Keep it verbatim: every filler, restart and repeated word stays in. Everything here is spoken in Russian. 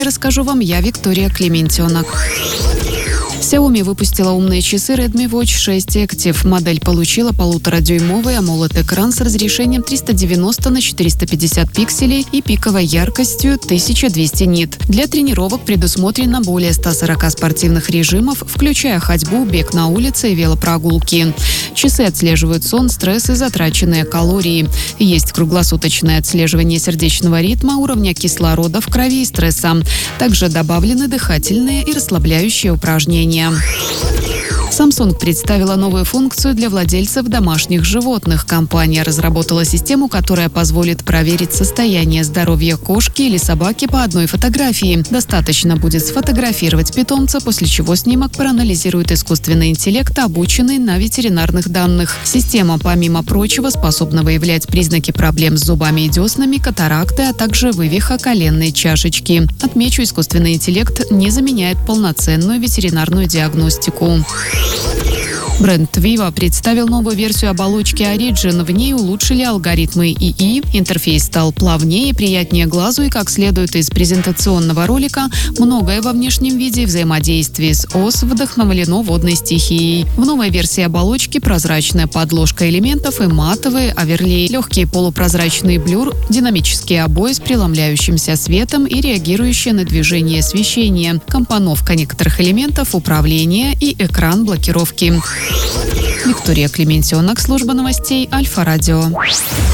Расскажу вам я, Виктория Клементьонок. Xiaomi выпустила умные часы Redmi Watch шесть Active. Модель получила полуторадюймовый AMOLED-экран с разрешением триста девяносто на четыреста пятьдесят пикселей и пиковой яркостью тысяча двести нит. Для тренировок предусмотрено более ста сорока спортивных режимов, включая ходьбу, бег на улице и велопрогулки. Часы отслеживают сон, стресс и затраченные калории. Есть круглосуточное отслеживание сердечного ритма, уровня кислорода в крови и стресса. Также добавлены дыхательные и расслабляющие упражнения. Samsung представила новую функцию для владельцев домашних животных. Компания разработала систему, которая позволит проверить состояние здоровья кошки или собаки по одной фотографии. Достаточно будет сфотографировать питомца, после чего снимок проанализирует искусственный интеллект, обученный на ветеринарных данных. Система, помимо прочего, способна выявлять признаки проблем с зубами и деснами, катаракты, а также вывиха коленной чашечки. Отмечу, искусственный интеллект не заменяет полноценную ветеринарную диагностику. Бренд Vivo представил новую версию оболочки Origin. В ней улучшили алгоритмы ИИ, интерфейс стал плавнее и приятнее глазу, и, как следует из презентационного ролика, многое во внешнем виде и взаимодействии с ОС вдохновлено водной стихией. В новой версии оболочки прозрачная подложка элементов и матовый оверлей, легкий полупрозрачный блюр, динамические обои с преломляющимся светом и реагирующее на движение освещение, компоновка некоторых элементов, управление и экран блокировки. Виктория Клементьонок, служба новостей Альфа-Радио.